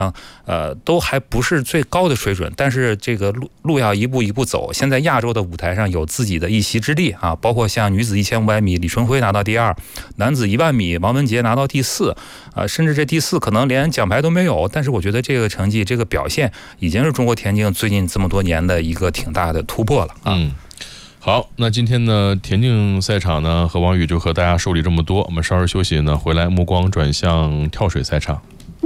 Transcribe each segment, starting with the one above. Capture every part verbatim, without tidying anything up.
呃，都还不是最高的水准，但是这个路路要一步一步走。现在亚洲的舞台上有自己的一席之地啊，包括像女子一千五百米李春辉拿到第二，男子一万米王文杰拿到第四，啊，甚至这第四可能连奖牌都没有。但是我觉得这个成绩、这个表现已经是中国田径最近这么多年的一个挺大的突破了啊。 嗯，好，那今天呢，田径赛场呢，和王宇就和大家梳理这么多。我们稍事休息呢，回来目光转向跳水赛场。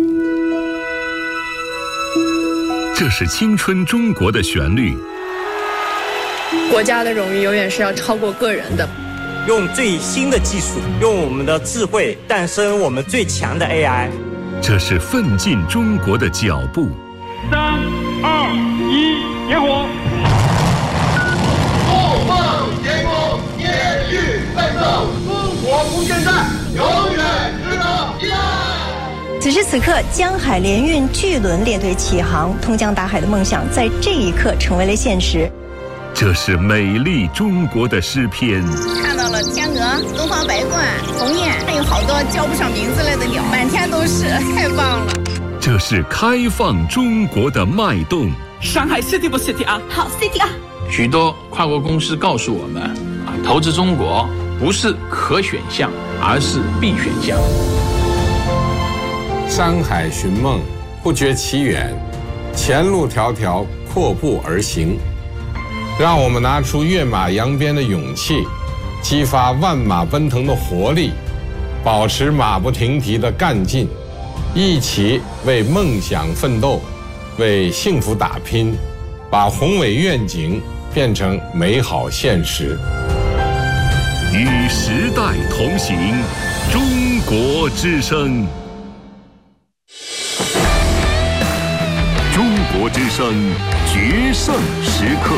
这是青春中国的旋律。 国家的荣誉永远是要超过个人的。 用最新的技术，用我们的智慧，诞生我们最强的 A I。 这是奋进中国的脚步。 三、二、一，点火！ 梦梦天空，天域奋斗，中国无限战，永远值得依赖。 此时此刻，江海联运巨轮列队启航，通江达海的梦想在这一刻成为了现实。 这是美丽中国的诗篇。 看到了天鹅、东方白鹳、鸿雁，还有好多叫不上名字来的鸟，满天都是，太棒了。 这是开放中国的脉动。 上海 City 不 City 啊？ 好 City 啊！ 许多跨国公司告诉我们，啊，投资中国不是可选项，而是必选项。 山海寻梦，不觉其远，前路迢迢，阔步而行。让我们拿出跃马扬鞭的勇气，激发万马奔腾的活力，保持马不停蹄的干劲，一起为梦想奋斗，为幸福打拼，把宏伟愿景变成美好现实。 与时代同行，中国之声。中国之声决胜时刻。